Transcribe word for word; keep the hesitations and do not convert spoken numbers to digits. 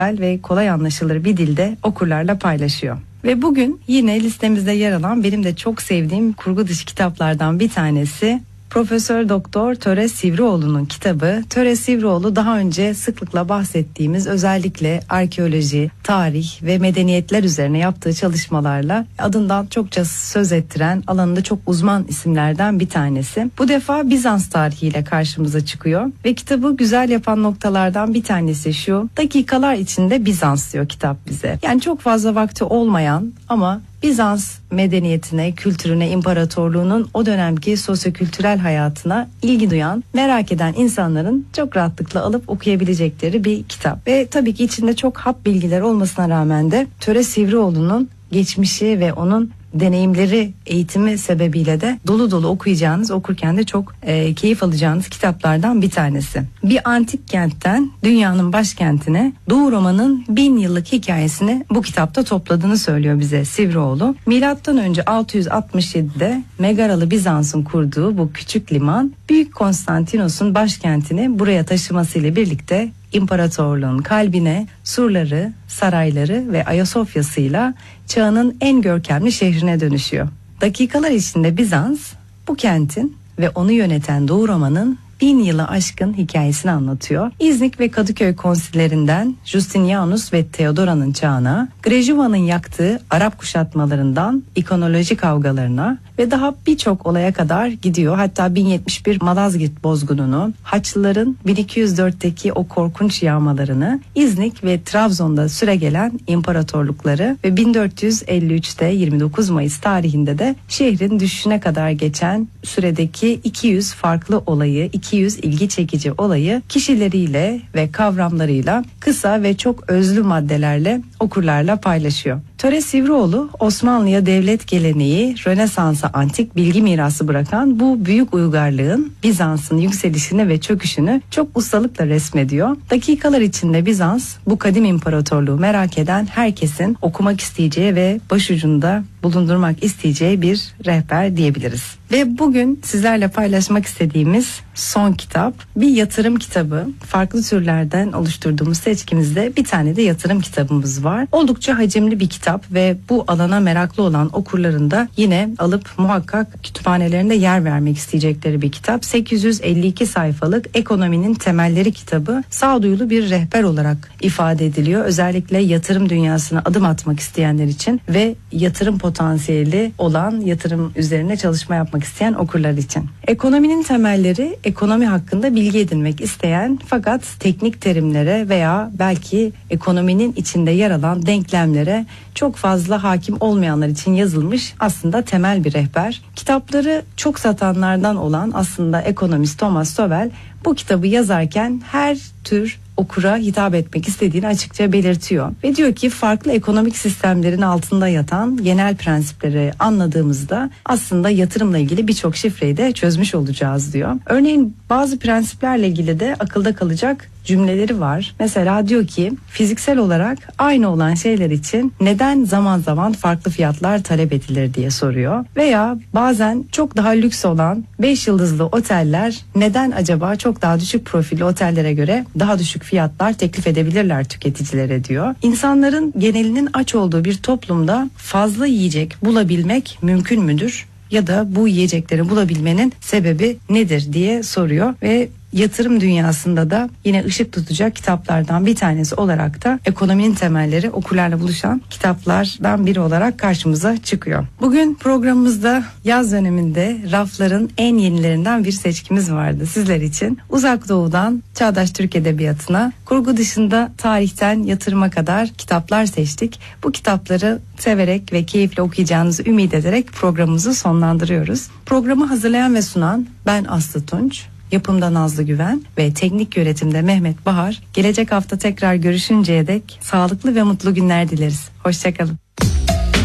ve kolay anlaşılır bir dilde okurlarla paylaşıyor. Ve bugün yine listemizde yer alan benim de çok sevdiğim kurgu dışı kitaplardan bir tanesi Profesör Doktor Töre Sivrioğlu'nun kitabı. Töre Sivrioğlu daha önce sıklıkla bahsettiğimiz özellikle arkeoloji, tarih ve medeniyetler üzerine yaptığı çalışmalarla adından çokça söz ettiren, alanında çok uzman isimlerden bir tanesi. Bu defa Bizans tarihiyle karşımıza çıkıyor ve kitabı güzel yapan noktalardan bir tanesi şu: dakikalar içinde Bizans diyor kitap bize. Yani çok fazla vakti olmayan ama Bizans medeniyetine, kültürüne, imparatorluğunun o dönemki sosyokültürel hayatına ilgi duyan, merak eden insanların çok rahatlıkla alıp okuyabilecekleri bir kitap. Ve tabii ki içinde çok hap bilgiler olmasına rağmen de Töre Sivrioğlu'nun geçmişi ve onun deneyimleri, eğitimi sebebiyle de dolu dolu okuyacağınız, okurken de çok e, keyif alacağınız kitaplardan bir tanesi. Bir antik kentten dünyanın başkentine Doğu Roma'nın bin yıllık hikayesini bu kitapta topladığını söylüyor bize Sivrioğlu. Milattan önce altı yüz altmış yedide Megaralı Bizans'ın kurduğu bu küçük liman, Büyük Konstantinos'un başkentini buraya taşımasıyla birlikte İmparatorluğun kalbine surları, sarayları ve Ayasofya'sıyla çağının en görkemli şehrine dönüşüyor. Dakikalar içinde Bizans, bu kentin ve onu yöneten Doğu Roma'nın bin yılı aşkın hikayesini anlatıyor. İznik ve Kadıköy konsillerinden Justinianus ve Theodora'nın çağına, Grejuva'nın yaktığı Arap kuşatmalarından ikonoloji kavgalarına ve daha birçok olaya kadar gidiyor. Hatta bin yetmiş bir Malazgirt bozgununu, Haçlıların bin iki yüz dörtteki o korkunç yağmalarını, İznik ve Trabzon'da süregelen imparatorlukları ve bin dört yüz elli üçte yirmi dokuz Mayıs tarihinde de şehrin düşüşüne kadar geçen süredeki iki yüz farklı olayı, iki yüz ilgi çekici olayı kişileriyle ve kavramlarıyla kısa ve çok özlü maddelerle okurlarla paylaşıyor. Töre Sivrioğlu, Osmanlı'ya devlet geleneği, Rönesans'a antik bilgi mirası bırakan bu büyük uygarlığın Bizans'ın yükselişini ve çöküşünü çok ustalıkla resmediyor. Dakikalar içinde Bizans, bu kadim imparatorluğu merak eden herkesin okumak isteyeceği ve başucunda bulundurmak isteyeceği bir rehber diyebiliriz. Ve bugün sizlerle paylaşmak istediğimiz son kitap bir yatırım kitabı. Farklı türlerden oluşturduğumuz seçkimizde bir tane de yatırım kitabımız var. Oldukça hacimli bir kitap ve bu alana meraklı olan okurların da yine alıp muhakkak kütüphanelerinde yer vermek isteyecekleri bir kitap. sekiz yüz elli iki sayfalık Ekonominin Temelleri kitabı sağduyulu bir rehber olarak ifade ediliyor. Özellikle yatırım dünyasına adım atmak isteyenler için ve yatırım potansiyeli olan, yatırım üzerine çalışma yapmak isteyen okurlar için. Ekonominin temelleri, ekonomi hakkında bilgi edinmek isteyen fakat teknik terimlere veya belki ekonominin içinde yer alan denklemlere çok fazla hakim olmayanlar için yazılmış aslında temel bir rehber. Kitapları çok satanlardan olan aslında ekonomist Thomas Sowell bu kitabı yazarken her tür okura hitap etmek istediğini açıkça belirtiyor. Ve diyor ki farklı ekonomik sistemlerin altında yatan genel prensipleri anladığımızda aslında yatırımla ilgili birçok şifreyi de çözmüş olacağız diyor. Örneğin bazı prensiplerle ilgili de akılda kalacak cümleleri var. Mesela diyor ki fiziksel olarak aynı olan şeyler için neden zaman zaman farklı fiyatlar talep edilir diye soruyor. Veya bazen çok daha lüks olan beş yıldızlı oteller neden acaba çok daha düşük profilli otellere göre daha düşük fiyatlar teklif edebilirler tüketicilere diyor. İnsanların genelinin aç olduğu bir toplumda fazla yiyecek bulabilmek mümkün müdür? Ya da bu yiyecekleri bulabilmenin sebebi nedir diye soruyor ve yatırım dünyasında da yine ışık tutacak kitaplardan bir tanesi olarak da Ekonominin Temelleri okurlarla buluşan kitaplardan biri olarak karşımıza çıkıyor. Bugün programımızda yaz döneminde rafların en yenilerinden bir seçkimiz vardı sizler için. Uzak Doğu'dan çağdaş Türk Edebiyatı'na, kurgu dışında tarihten yatırıma kadar kitaplar seçtik. Bu kitapları severek ve keyifle okuyacağınızı ümit ederek programımızı sonlandırıyoruz. Programı hazırlayan ve sunan ben Aslı Tunç. Yapımda Nazlı Güven ve teknik yönetimde Mehmet Bahar. Gelecek hafta tekrar görüşünceye dek sağlıklı ve mutlu günler dileriz. Hoşçakalın.